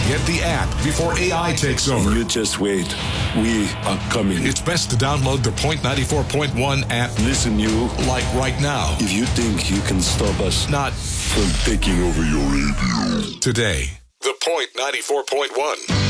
Get the app before AI takes over. You just wait. We are coming. It's best to download the Point 94.1 app. Listen, you. Like right now. If you think you can stop us. Not from taking over your radio. Today, the Point 94.1.